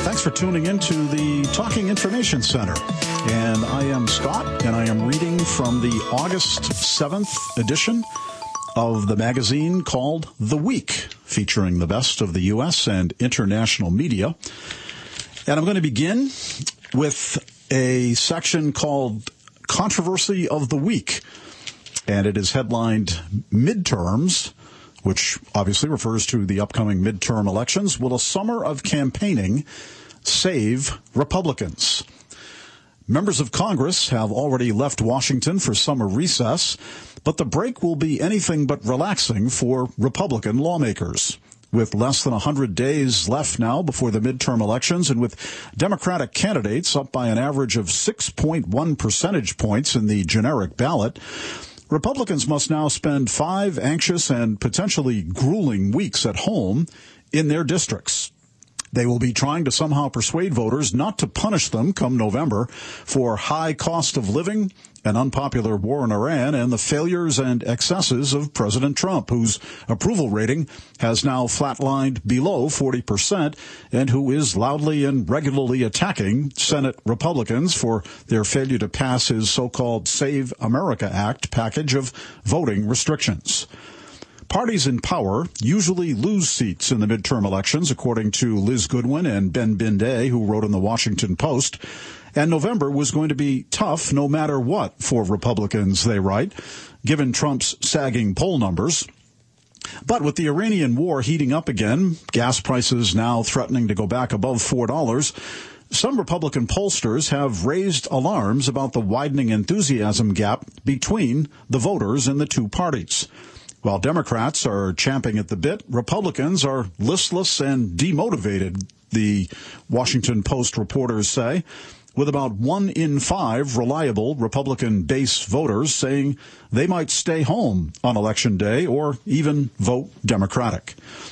Thanks for tuning into the Talking Information Center. And I am Scott, and I am reading from the August 7th edition of the magazine called The Week, featuring the best of the U.S. and international media. And I'm going to begin with a section called Controversy of the Week. And it is headlined Midterms, which obviously refers to the upcoming midterm elections. Will a summer of campaigning save Republicans? Members of Congress have already left Washington for summer recess, but the break will be anything but relaxing for Republican lawmakers. With less than 100 days left now before the midterm elections, and with Democratic candidates up by an average of 6.1 percentage points in the generic ballot, Republicans must now spend 5 anxious and potentially grueling weeks at home in their districts. They will be trying to somehow persuade voters not to punish them come November for high cost of living, an unpopular war in Iran, and the failures and excesses of President Trump, whose approval rating has now flatlined below 40% and who is loudly and regularly attacking Senate Republicans for their failure to pass his so-called Save America Act package of voting restrictions. Parties in power usually lose seats in the midterm elections, according to Liz Goodwin and Ben Binday, who wrote in the Washington Post. And November was going to be tough no matter what for Republicans, they write, given Trump's sagging poll numbers. But with the Iranian war heating up again, gas prices now threatening to go back above $4, some Republican pollsters have raised alarms about the widening enthusiasm gap between the voters in the two parties. While Democrats are champing at the bit, Republicans are listless and demotivated, the Washington Post reporters say, with about 1 in 5 reliable Republican base voters saying they might stay home on Election Day or even vote Democratic.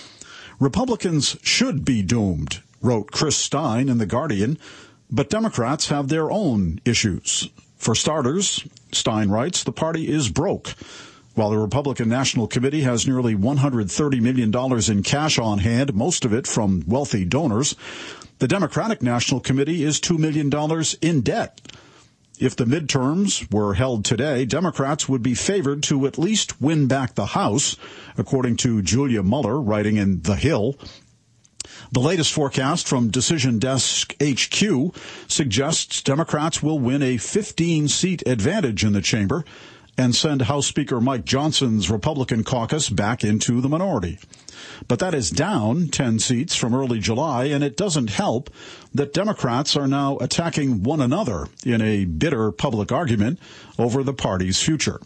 Republicans should be doomed, wrote Chris Stein in The Guardian, but Democrats have their own issues. For starters, Stein writes, the party is broke. While the Republican National Committee has nearly $130 million in cash on hand, most of it from wealthy donors, the Democratic National Committee is $2 million in debt. If the midterms were held today, Democrats would be favored to at least win back the House, according to Julia Muller, writing in The Hill. The latest forecast from Decision Desk HQ suggests Democrats will win a 15-seat advantage in the chamber and send House Speaker Mike Johnson's Republican caucus back into the minority. But that is down 10 seats from early July, and it doesn't help that Democrats are now attacking one another in a bitter public argument over the party's future.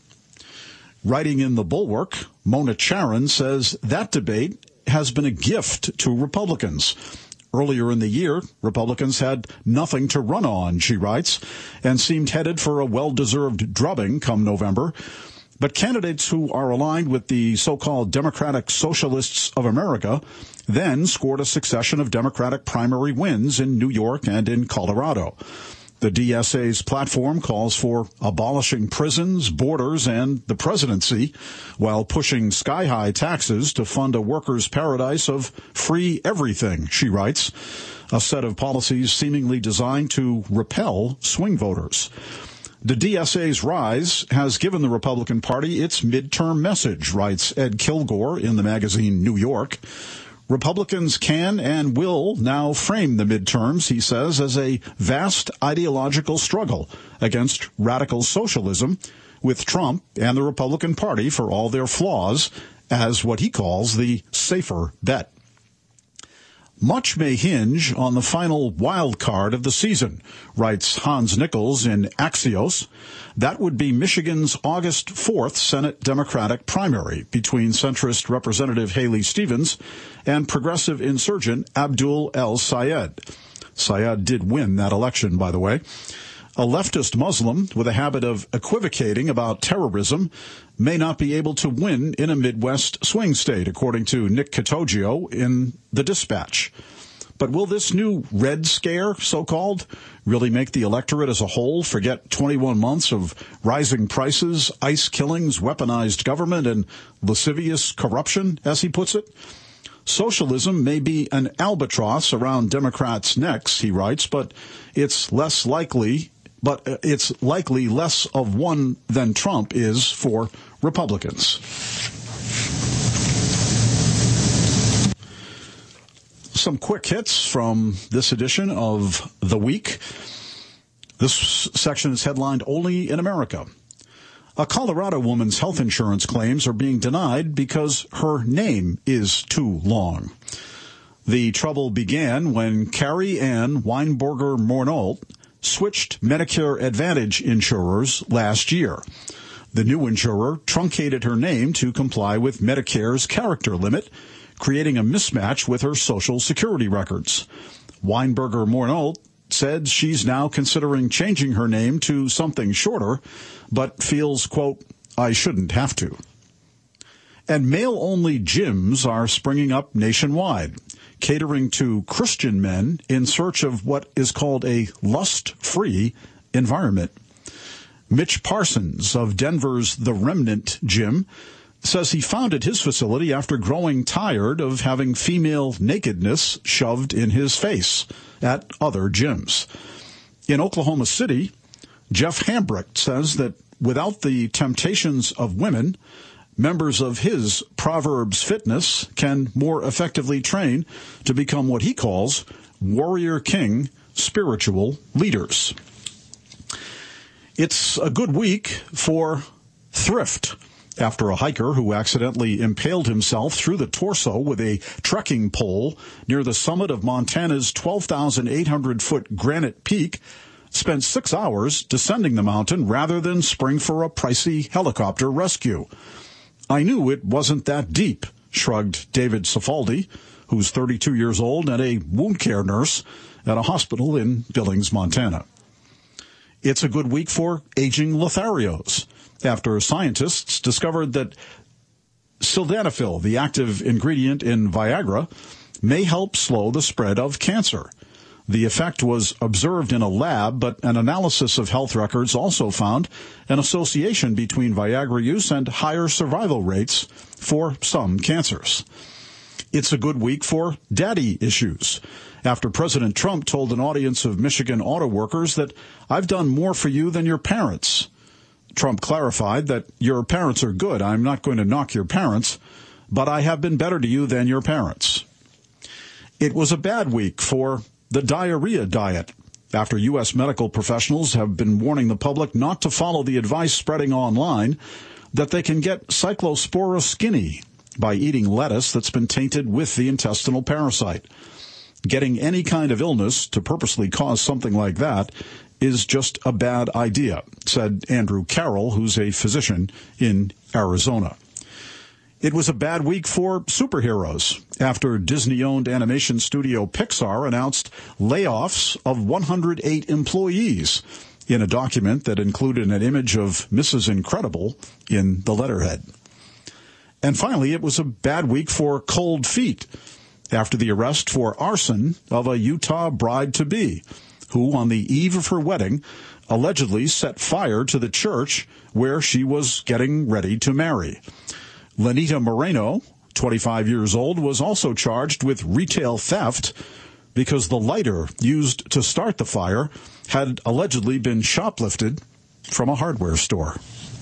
Writing in The Bulwark, Mona Charen says that debate has been a gift to Republicans. Earlier in the year, Republicans had nothing to run on, she writes, and seemed headed for a well-deserved drubbing come November. But candidates who are aligned with the so-called Democratic Socialists of America then scored a succession of Democratic primary wins in New York and in Colorado. The DSA's platform calls for abolishing prisons, borders, and the presidency, while pushing sky-high taxes to fund a workers' paradise of free everything, she writes, a set of policies seemingly designed to repel swing voters. The DSA's rise has given the Republican Party its midterm message, writes Ed Kilgore in the magazine New York. Republicans can and will now frame the midterms, he says, as a vast ideological struggle against radical socialism, with Trump and the Republican Party, for all their flaws, as what he calls the safer bet. Much may hinge on the final wild card of the season, writes Hans Nichols in Axios. That would be Michigan's August 4th Senate Democratic primary between centrist Representative Haley Stevens and progressive insurgent Abdul El-Sayed. Sayed did win that election, by the way. A leftist Muslim with a habit of equivocating about terrorism may not be able to win in a Midwest swing state, according to Nick Catoggio in The Dispatch. But will this new red scare, so-called, really make the electorate as a whole forget 21 months of rising prices, ICE killings, weaponized government, and lascivious corruption, as he puts it? Socialism may be an albatross around Democrats' necks, he writes, but it's likely less of one than Trump is for Republicans. Some quick hits from this edition of The Week. This section is headlined, Only in America. A Colorado woman's health insurance claims are being denied because her name is too long. The trouble began when Carrie Ann Weinberger Mornault switched Medicare Advantage insurers last year. The new insurer truncated her name to comply with Medicare's character limit, creating a mismatch with her Social Security records. Weinberger Mornault said she's now considering changing her name to something shorter, but feels, quote, I shouldn't have to. And male-only gyms are springing up nationwide, catering to Christian men in search of what is called a lust-free environment. Mitch Parsons of Denver's The Remnant Gym says he founded his facility after growing tired of having female nakedness shoved in his face at other gyms. In Oklahoma City, Jeff Hambrecht says that without the temptations of women, members of his Proverbs Fitness can more effectively train to become what he calls warrior king spiritual leaders. It's a good week for thrift after a hiker who accidentally impaled himself through the torso with a trekking pole near the summit of Montana's 12,800-foot Granite Peak spent 6 hours descending the mountain rather than spring for a pricey helicopter rescue. I knew it wasn't that deep, shrugged David Cifaldi, who's 32 years old and a wound care nurse at a hospital in Billings, Montana. It's a good week for aging Lotharios, after scientists discovered that sildenafil, the active ingredient in Viagra, may help slow the spread of cancer. The effect was observed in a lab, but an analysis of health records also found an association between Viagra use and higher survival rates for some cancers. It's a good week for daddy issues, after President Trump told an audience of Michigan auto workers that I've done more for you than your parents. Trump clarified that your parents are good. I'm not going to knock your parents, but I have been better to you than your parents. It was a bad week for the diarrhea diet, after U.S. medical professionals have been warning the public not to follow the advice spreading online that they can get cyclospora skinny by eating lettuce that's been tainted with the intestinal parasite. Getting any kind of illness to purposely cause something like that is just a bad idea, said Andrew Carroll, who's a physician in Arizona. It was a bad week for superheroes after Disney-owned animation studio Pixar announced layoffs of 108 employees in a document that included an image of Mrs. Incredible in the letterhead. And finally, it was a bad week for Cold Feet after the arrest for arson of a Utah bride-to-be, who, on the eve of her wedding, allegedly set fire to the church where she was getting ready to marry. Lenita Moreno, 25 years old, was also charged with retail theft because the lighter used to start the fire had allegedly been shoplifted from a hardware store.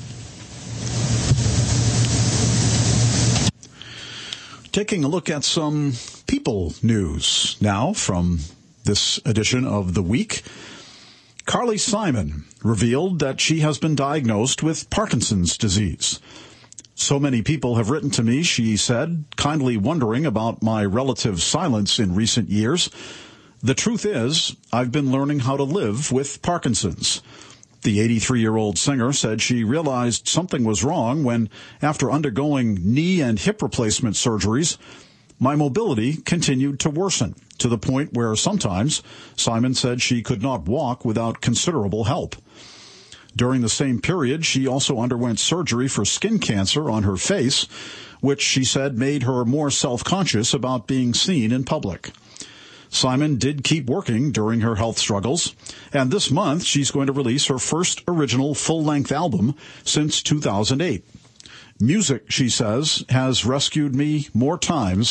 Taking a look at some people news now from this edition of The Week. Carly Simon revealed that she has been diagnosed with Parkinson's disease. So many people have written to me, she said, kindly wondering about my relative silence in recent years. The truth is, I've been learning how to live with Parkinson's. The 83-year-old singer said she realized something was wrong when, after undergoing knee and hip replacement surgeries, my mobility continued to worsen, to the point where sometimes Simon said she could not walk without considerable help. During the same period, she also underwent surgery for skin cancer on her face, which she said made her more self-conscious about being seen in public. Simon did keep working during her health struggles, and this month she's going to release her first original full-length album since 2008. Music, she says, has rescued me more times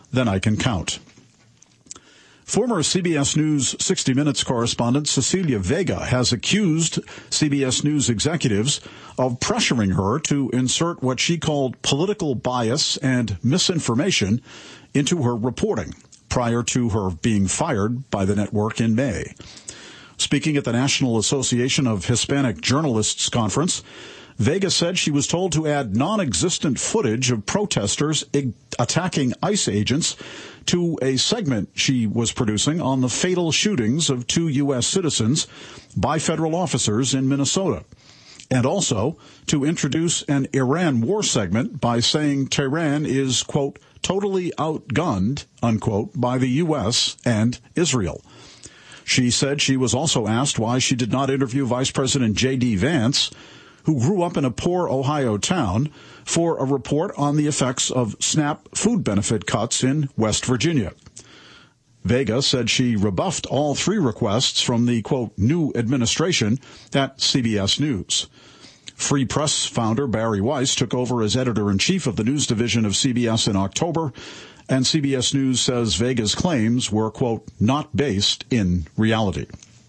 than I can count. Former CBS News 60 Minutes correspondent Cecilia Vega has accused CBS News executives of pressuring her to insert what she called political bias and misinformation into her reporting prior to her being fired by the network in May. Speaking at the National Association of Hispanic Journalists conference, Vega said she was told to add non-existent footage of protesters attacking ICE agents to a segment she was producing on the fatal shootings of 2 U.S. citizens by federal officers in Minnesota, and also to introduce an Iran war segment by saying Tehran is, quote, totally outgunned, unquote, by the U.S. and Israel. She said she was also asked why she did not interview Vice President J.D. Vance, who grew up in a poor Ohio town, for a report on the effects of SNAP food benefit cuts in West Virginia. Vega said she rebuffed all 3 requests from the, quote, new administration at CBS News. Free Press founder Barry Weiss took over as editor-in-chief of the news division of CBS in October, and CBS News says Vega's claims were, quote, not based in reality.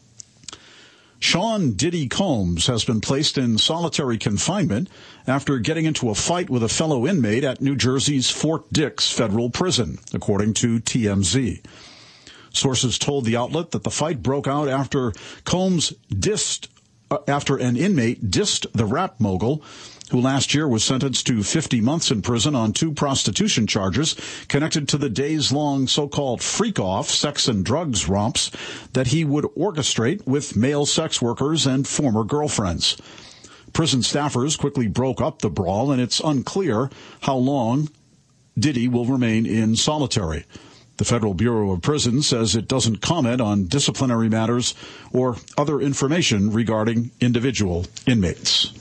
Sean Diddy Combs has been placed in solitary confinement after getting into a fight with a fellow inmate at New Jersey's Fort Dix Federal Prison, according to TMZ. Sources told the outlet that the fight broke out after an inmate dissed the rap mogul, who last year was sentenced to 50 months in prison on 2 prostitution charges connected to the days-long so-called freak-off sex and drugs romps that he would orchestrate with male sex workers and former girlfriends. Prison staffers quickly broke up the brawl, and it's unclear how long Diddy will remain in solitary. The Federal Bureau of Prisons says it doesn't comment on disciplinary matters or other information regarding individual inmates.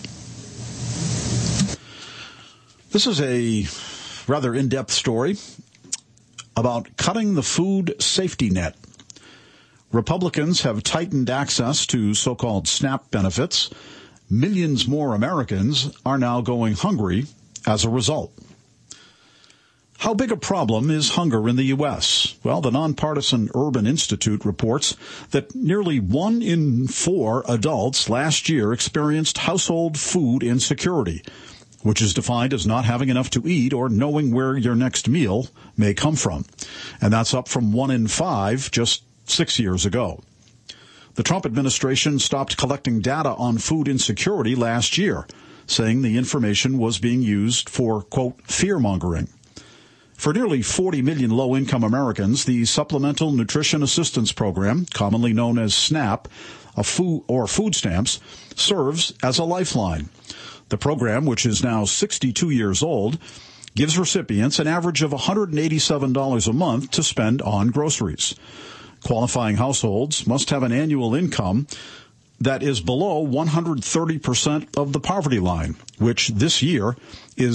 This is a rather in-depth story about cutting the food safety net. Republicans have tightened access to so-called SNAP benefits. Millions more Americans are now going hungry as a result. How big a problem is hunger in the U.S.? Well, the nonpartisan Urban Institute reports that nearly 1 in 4 adults last year experienced household food insecurity, which is defined as not having enough to eat or knowing where your next meal may come from. And that's up from 1 in 5 just 6 years ago. The Trump administration stopped collecting data on food insecurity last year, saying the information was being used for, quote, fear-mongering. For nearly 40 million low-income Americans, the Supplemental Nutrition Assistance Program, commonly known as SNAP, food stamps, serves as a lifeline. The program, which is now 62 years old, gives recipients an average of $187 a month to spend on groceries. Qualifying households must have an annual income that is below 130% of the poverty line, which this year is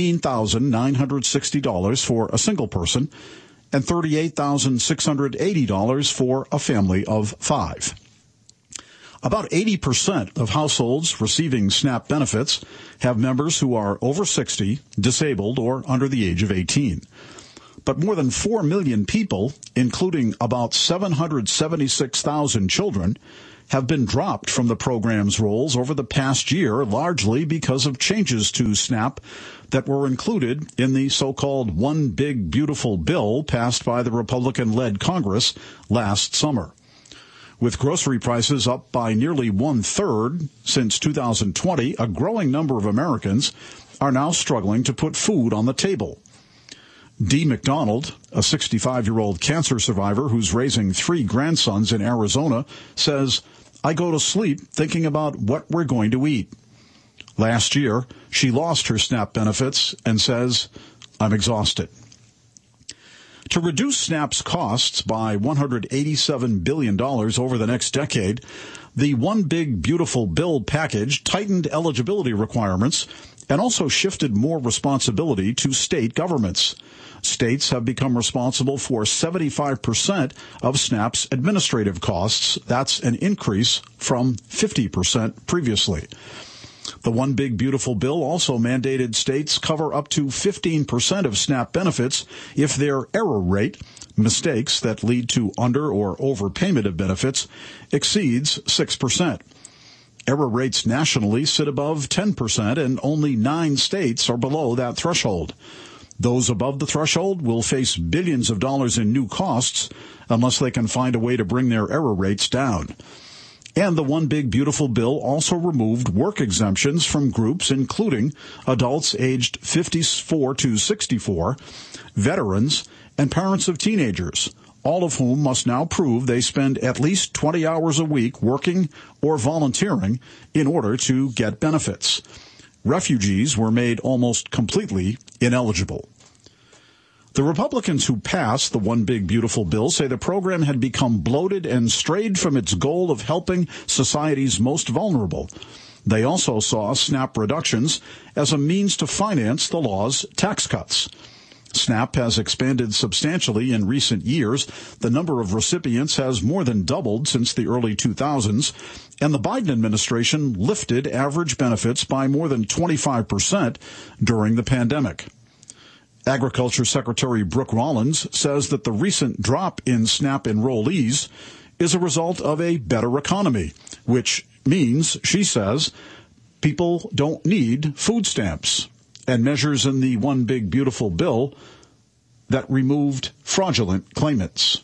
$15,960 for a single person and $38,680 for a family of 5. About 80% of households receiving SNAP benefits have members who are over 60, disabled, or under the age of 18. But more than 4 million people, including about 776,000 children, have been dropped from the program's rolls over the past year, largely because of changes to SNAP that were included in the so-called One Big Beautiful Bill passed by the Republican-led Congress last summer. With grocery prices up by nearly 1/3 since 2020, a growing number of Americans are now struggling to put food on the table. Dee McDonald, a 65-year-old cancer survivor who's raising 3 grandsons in Arizona, says, "I go to sleep thinking about what we're going to eat." Last year, she lost her SNAP benefits and says, "I'm exhausted." To reduce SNAP's costs by $187 billion over the next decade, the One Big Beautiful Bill package tightened eligibility requirements and also shifted more responsibility to state governments. States have become responsible for 75% of SNAP's administrative costs. That's an increase from 50% previously. The One Big Beautiful Bill also mandated states cover up to 15% of SNAP benefits if their error rate, mistakes that lead to under or overpayment of benefits, exceeds 6%. Error rates nationally sit above 10%, and only 9 states are below that threshold. Those above the threshold will face billions of dollars in new costs unless they can find a way to bring their error rates down. And the One Big Beautiful Bill also removed work exemptions from groups including adults aged 54 to 64, veterans, and parents of teenagers, all of whom must now prove they spend at least 20 hours a week working or volunteering in order to get benefits. Refugees were made almost completely ineligible. The Republicans who passed the One Big Beautiful Bill say the program had become bloated and strayed from its goal of helping society's most vulnerable. They also saw SNAP reductions as a means to finance the law's tax cuts. SNAP has expanded substantially in recent years. The number of recipients has more than doubled since the early 2000s, and the Biden administration lifted average benefits by more than 25% during the pandemic. Agriculture Secretary Brooke Rollins says that the recent drop in SNAP enrollees is a result of a better economy, which means, she says, people don't need food stamps, and measures in the One Big Beautiful Bill that removed fraudulent claimants.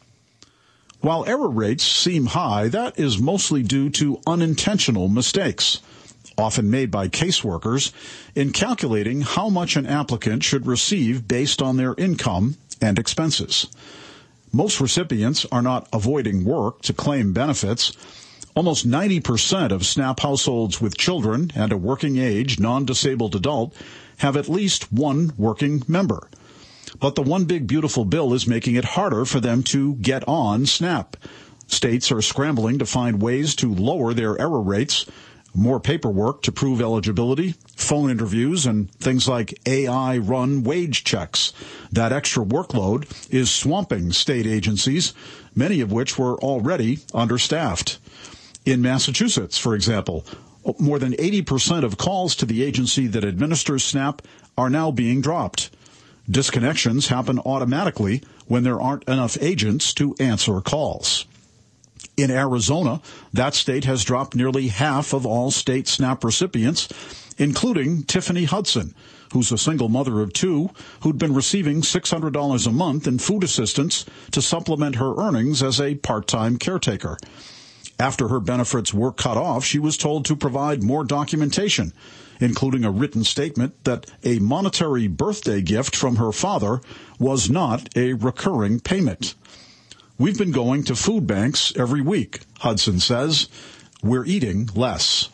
While error rates seem high, that is mostly due to unintentional mistakes, often made by caseworkers, in calculating how much an applicant should receive based on their income and expenses. Most recipients are not avoiding work to claim benefits. Almost 90% of SNAP households with children and a working-age, non-disabled adult have at least one working member. But the One Big Beautiful Bill is making it harder for them to get on SNAP. States are scrambling to find ways to lower their error rates, more paperwork to prove eligibility, phone interviews, and things like AI-run wage checks. That extra workload is swamping state agencies, many of which were already understaffed. In Massachusetts, for example, more than 80% of calls to the agency that administers SNAP are now being dropped. Disconnections happen automatically when there aren't enough agents to answer calls. In Arizona, that state has dropped nearly half of all state SNAP recipients, including Tiffany Hudson, who's a single mother of 2 who'd been receiving $600 a month in food assistance to supplement her earnings as a part-time caretaker. After her benefits were cut off, she was told to provide more documentation, including a written statement that a monetary birthday gift from her father was not a recurring payment. We've been going to food banks every week, Hudson says. We're eating less.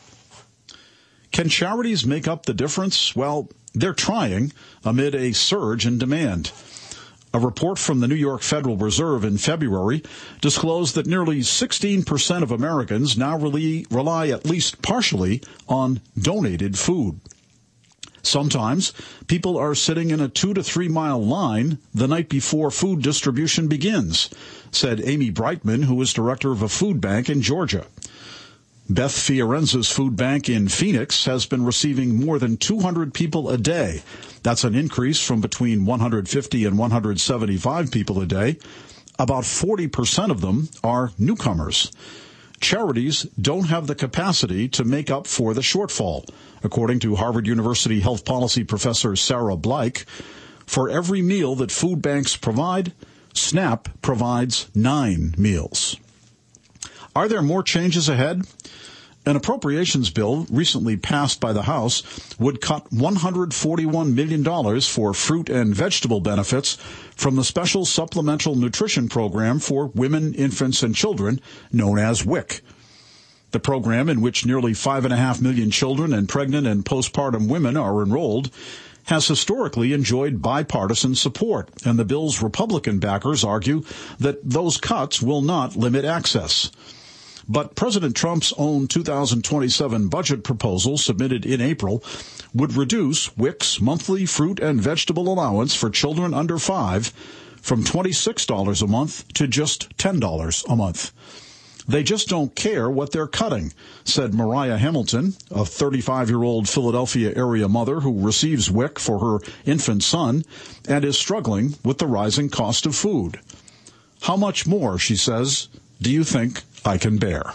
Can charities make up the difference? Well, they're trying amid a surge in demand. A report from the New York Federal Reserve in February disclosed that nearly 16% of Americans now rely at least partially on donated food. Sometimes people are sitting in a 2 to 3 mile line the night before food distribution begins, said Amy Brightman, who is director of a food bank in Georgia. Beth Fiorenza's food bank in Phoenix has been receiving more than 200 people a day. That's an increase from between 150 and 175 people a day. About 40% of them are newcomers. Charities don't have the capacity to make up for the shortfall, according to Harvard University health policy professor Sarah Bleich. For every meal that food banks provide, SNAP provides 9 meals. Are there more changes ahead? An appropriations bill recently passed by the House would cut $141 million for fruit and vegetable benefits from the Special Supplemental Nutrition Program for Women, Infants, and Children, known as WIC. The program, in which nearly 5.5 million children and pregnant and postpartum women are enrolled, has historically enjoyed bipartisan support, and the bill's Republican backers argue that those cuts will not limit access. But President Trump's own 2027 budget proposal submitted in April would reduce WIC's monthly fruit and vegetable allowance for children under 5 from $26 a month to just $10 a month. They just don't care what they're cutting, said Mariah Hamilton, a 35-year-old Philadelphia area mother who receives WIC for her infant son and is struggling with the rising cost of food. How much more, she says, do you think I can bear?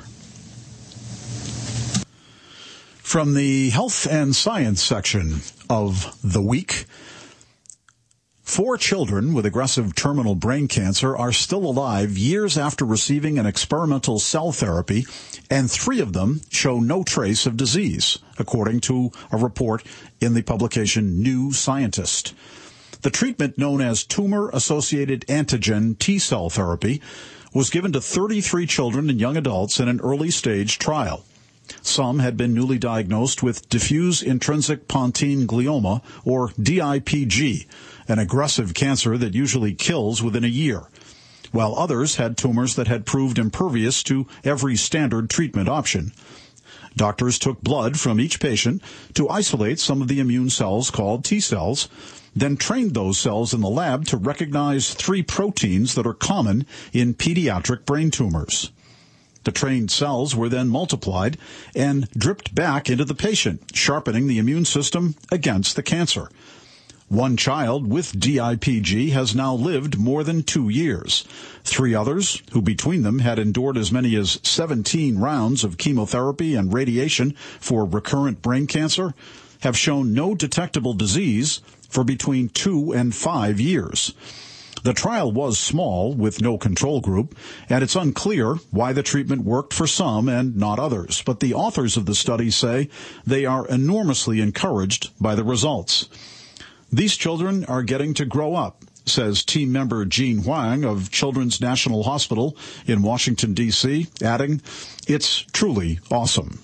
From the Health and Science section of The Week, 4 children with aggressive terminal brain cancer are still alive years after receiving an experimental cell therapy, and 3 of them show no trace of disease, according to a report in the publication New Scientist. The treatment, known as tumor-associated antigen T-cell therapy, was given to 33 children and young adults in an early-stage trial. Some had been newly diagnosed with diffuse intrinsic pontine glioma, or DIPG, an aggressive cancer that usually kills within a year, while others had tumors that had proved impervious to every standard treatment option. Doctors took blood from each patient to isolate some of the immune cells called T cells, then trained those cells in the lab to recognize 3 proteins that are common in pediatric brain tumors. The trained cells were then multiplied and dripped back into the patient, sharpening the immune system against the cancer. 1 child with DIPG has now lived more than 2 years. 3 others, who between them had endured as many as 17 rounds of chemotherapy and radiation for recurrent brain cancer, have shown no detectable disease for between 2 and 5 years. The trial was small, with no control group, and it's unclear why the treatment worked for some and not others. But the authors of the study say they are enormously encouraged by the results. These children are getting to grow up, says team member Jean Huang of Children's National Hospital in Washington, D.C., adding, "It's truly awesome."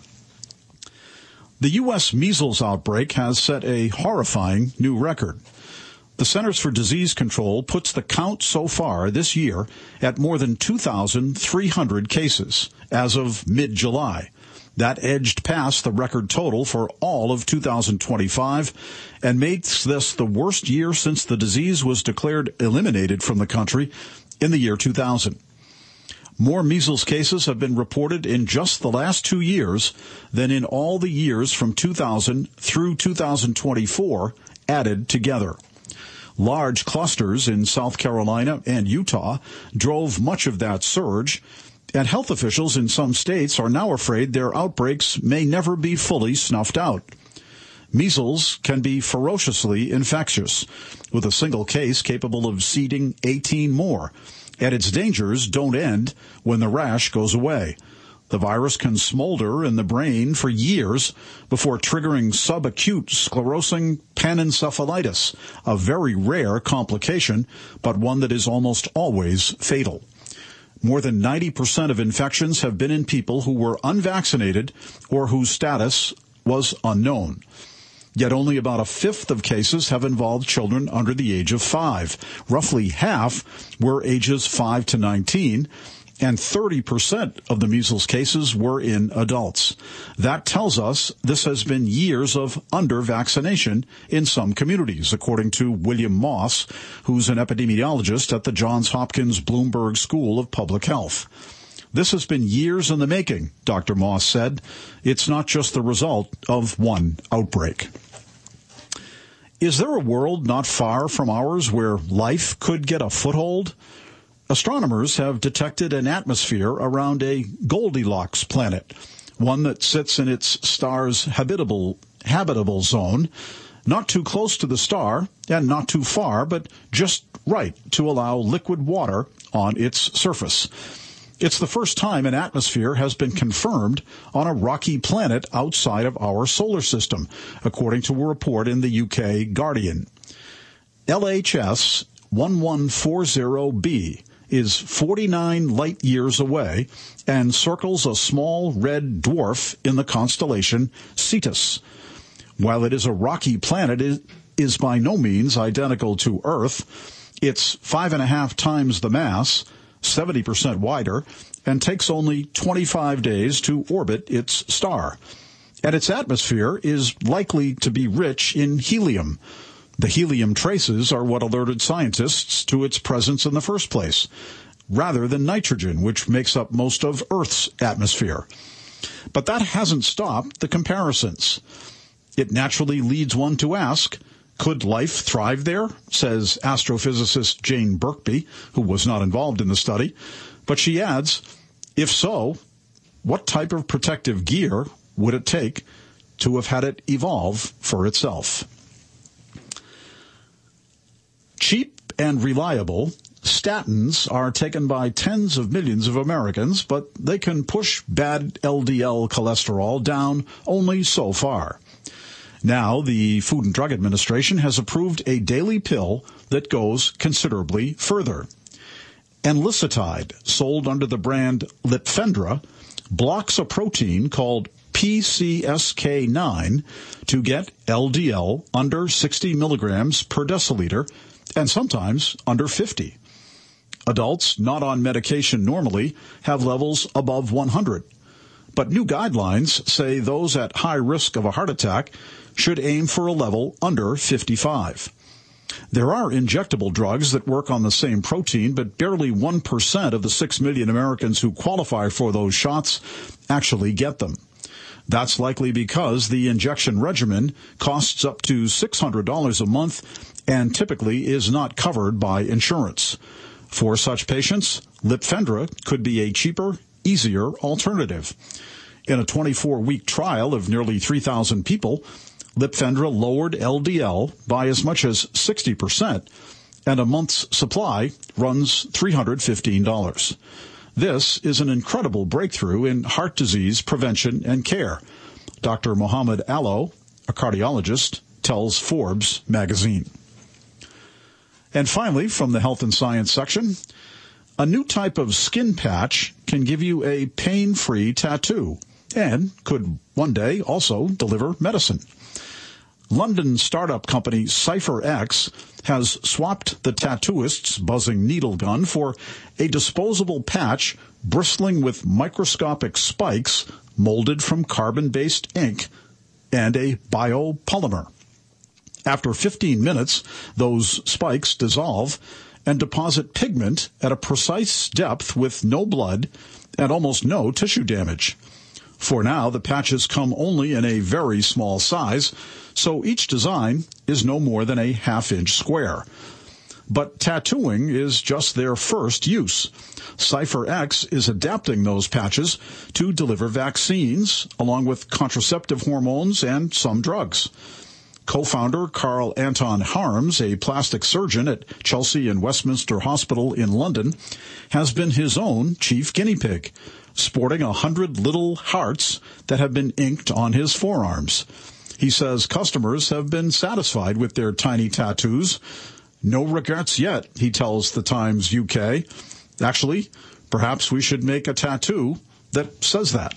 The U.S. measles outbreak has set a horrifying new record. The Centers for Disease Control puts the count so far this year at more than 2,300 cases as of mid-July. That edged past the record total for all of 2025 and makes this the worst year since the disease was declared eliminated from the country in the year 2000. More measles cases have been reported in just the last 2 years than in all the years from 2000 through 2024 added together. Large clusters in South Carolina and Utah drove much of that surge, and health officials in some states are now afraid their outbreaks may never be fully snuffed out. Measles can be ferociously infectious, with a single case capable of seeding 18 more, and its dangers don't end when the rash goes away. The virus can smolder in the brain for years before triggering subacute sclerosing panencephalitis, a very rare complication, but one that is almost always fatal. More than 90% of infections have been in people who were unvaccinated or whose status was unknown. Yet only about a fifth of cases have involved children under the age of 5. Roughly half were ages 5 to 19, and 30% of the measles cases were in adults. That tells us this has been years of under-vaccination in some communities, according to William Moss, who's an epidemiologist at the Johns Hopkins Bloomberg School of Public Health. This has been years in the making, Dr. Moss said. It's not just the result of one outbreak. Is there a world not far from ours where life could get a foothold? Astronomers have detected an atmosphere around a Goldilocks planet, one that sits in its star's habitable zone, not too close to the star and not too far, but just right to allow liquid water on its surface. It's the first time an atmosphere has been confirmed on a rocky planet outside of our solar system, according to a report in the UK Guardian. LHS 1140b is 49 light years away and circles a small red dwarf in the constellation Cetus. While it is a rocky planet, it is by no means identical to Earth. It's 5.5 times the mass, 70% wider, and takes only 25 days to orbit its star. And its atmosphere is likely to be rich in helium. The helium traces are what alerted scientists to its presence in the first place. rather than nitrogen, which makes up most of Earth's atmosphere. But that hasn't stopped the comparisons. It naturally leads one to ask, could life thrive there? Says astrophysicist Jane Birkby, who was not involved in the study. But she adds, if so, what type of protective gear would it take to have had it evolve for itself? Cheap and reliable, statins are taken by tens of millions of Americans, but they can push bad LDL cholesterol down only so far. Now, the Food and Drug Administration has approved a daily pill that goes considerably further. Enlicitide, sold under the brand Lipfendra, blocks a protein called PCSK9 to get LDL under 60 milligrams per deciliter and sometimes under 50. Adults not on medication normally have levels above 100. But new guidelines say those at high risk of a heart attack should aim for a level under 55. There are injectable drugs that work on the same protein, but barely 1% of the 6 million Americans who qualify for those shots actually get them. That's likely because the injection regimen costs up to $600 a month and typically is not covered by insurance. For such patients, Lipfendra could be a cheaper, easier alternative. In a 24-week trial of nearly 3,000 people, Lipfendra lowered LDL by as much as 60%, and a month's supply runs $315. This is an incredible breakthrough in heart disease prevention and care. Dr. Mohammed Allo, a cardiologist, tells Forbes magazine. And finally, from the Health and Science section, a new type of skin patch can give you a pain-free tattoo and could one day also deliver medicine. London startup company CypherX has swapped the tattooist's buzzing needle gun for a disposable patch bristling with microscopic spikes molded from carbon-based ink and a biopolymer. After 15 minutes, those spikes dissolve and deposit pigment at a precise depth with no blood and almost no tissue damage. For now, the patches come only in a very small size, so each design is no more than a half-inch square. But tattooing is just their first use. CypherX is adapting those patches to deliver vaccines, along with contraceptive hormones and some drugs. Co-founder Carl Anton Harms, a plastic surgeon at Chelsea and Westminster Hospital in London, has been his own chief guinea pig, sporting 100 little hearts that have been inked on his forearms. He says customers have been satisfied with their tiny tattoos. No regrets yet, he tells the Times UK. Actually, perhaps we should make a tattoo that says that.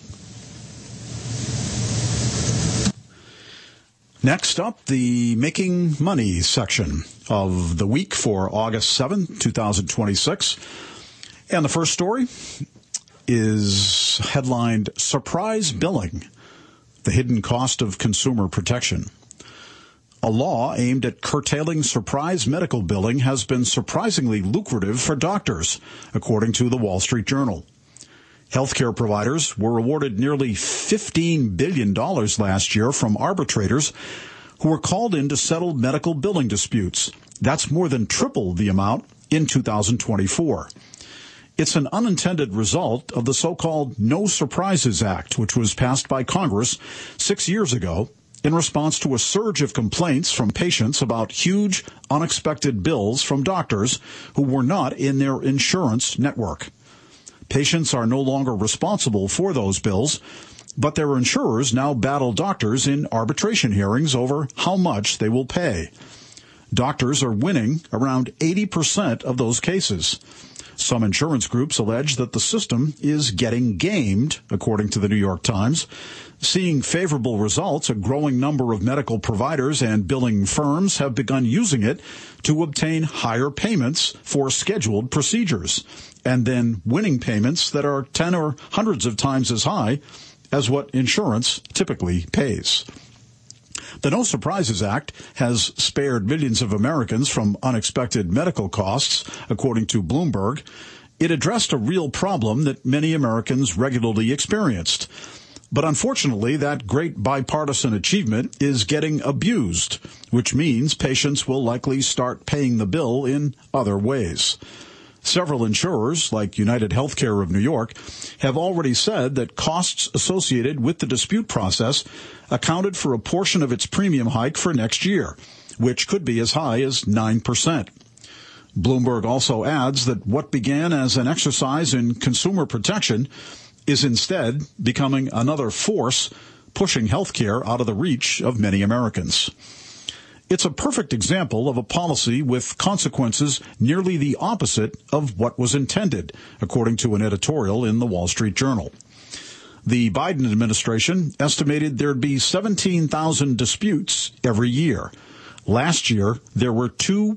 Next up, the Making Money section of the week for August 7, 2026. And the first story is headlined, Surprise Billing, the Hidden Cost of Consumer Protection. A law aimed at curtailing surprise medical billing has been surprisingly lucrative for doctors, according to the Wall Street Journal. Healthcare providers were awarded nearly $15 billion last year from arbitrators who were called in to settle medical billing disputes. That's more than triple the amount in 2024. It's an unintended result of the so-called No Surprises Act, which was passed by Congress 6 years ago in response to a surge of complaints from patients about huge, unexpected bills from doctors who were not in their insurance network. Patients are no longer responsible for those bills, but their insurers now battle doctors in arbitration hearings over how much they will pay. Doctors are winning around 80% of those cases. Some insurance groups allege that the system is getting gamed, according to the New York Times. Seeing favorable results, a growing number of medical providers and billing firms have begun using it to obtain higher payments for scheduled procedures, and then winning payments that are 10 or hundreds of times as high as what insurance typically pays. The No Surprises Act has spared millions of Americans from unexpected medical costs, according to Bloomberg. It addressed a real problem that many Americans regularly experienced. But unfortunately, that great bipartisan achievement is getting abused, which means patients will likely start paying the bill in other ways. Several insurers, like United Healthcare of New York, have already said that costs associated with the dispute process accounted for a portion of its premium hike for next year, which could be as high as 9%. Bloomberg also adds that what began as an exercise in consumer protection is instead becoming another force pushing healthcare out of the reach of many Americans. It's a perfect example of a policy with consequences nearly the opposite of what was intended, according to an editorial in the Wall Street Journal. The Biden administration estimated there'd be 17,000 disputes every year. Last year, there were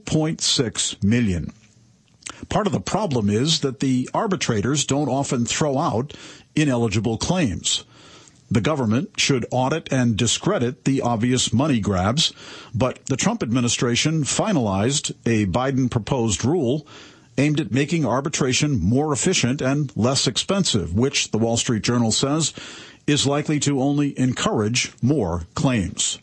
2.6 million. Part of the problem is that the arbitrators don't often throw out ineligible claims. The government should audit and discredit the obvious money grabs, but the Trump administration finalized a Biden-proposed rule aimed at making arbitration more efficient and less expensive, which, the Wall Street Journal says, is likely to only encourage more claims.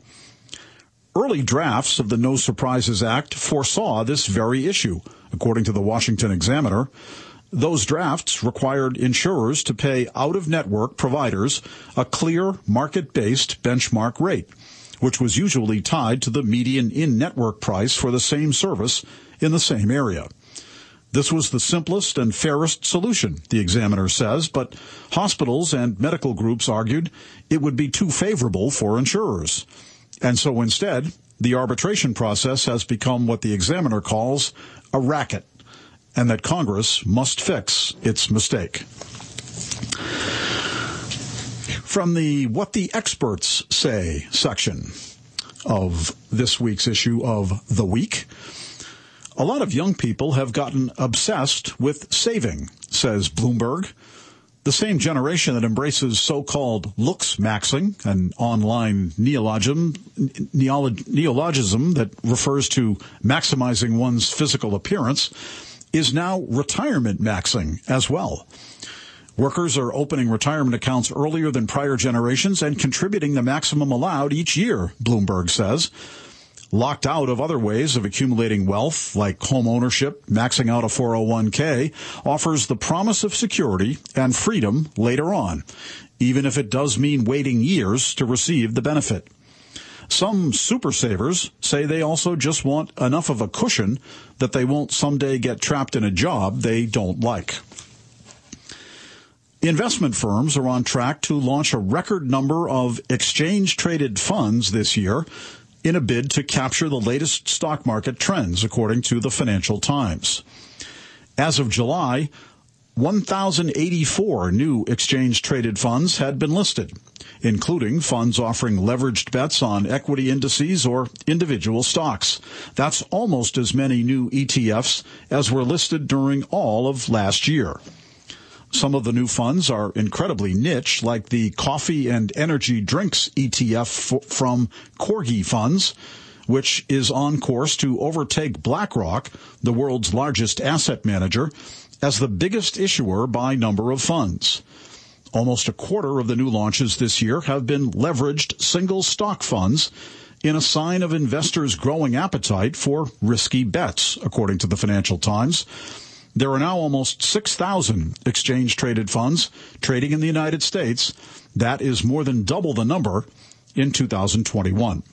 Early drafts of the No Surprises Act foresaw this very issue, according to the Washington Examiner. Those drafts required insurers to pay out-of-network providers a clear market-based benchmark rate, which was usually tied to the median in-network price for the same service in the same area. This was the simplest and fairest solution, the Examiner says, but hospitals and medical groups argued it would be too favorable for insurers. And so instead, the arbitration process has become what the Examiner calls a racket, and that Congress must fix its mistake. From the What the Experts Say section of this week's issue of The Week, a lot of young people have gotten obsessed with saving, says Bloomberg. The same generation that embraces so-called looks maxing, an online neologism that refers to maximizing one's physical appearance, is now retirement maxing as well. Workers are opening retirement accounts earlier than prior generations and contributing the maximum allowed each year, Bloomberg says. Locked out of other ways of accumulating wealth, like home ownership, maxing out a 401k, offers the promise of security and freedom later on, even if it does mean waiting years to receive the benefit. Some super savers say they also just want enough of a cushion that they won't someday get trapped in a job they don't like. Investment firms are on track to launch a record number of exchange-traded funds this year in a bid to capture the latest stock market trends, according to the Financial Times. As of July, 1,084 new exchange-traded funds had been listed, including funds offering leveraged bets on equity indices or individual stocks. That's almost as many new ETFs as were listed during all of last year. Some of the new funds are incredibly niche, like the coffee and energy drinks ETF from Corgi Funds, which is on course to overtake BlackRock, the world's largest asset manager, as the biggest issuer by number of funds. Almost a quarter of the new launches this year have been leveraged single stock funds, in a sign of investors' growing appetite for risky bets, according to the Financial Times. There are now almost 6,000 exchange-traded funds trading in the United States. That is more than double the number in 2021.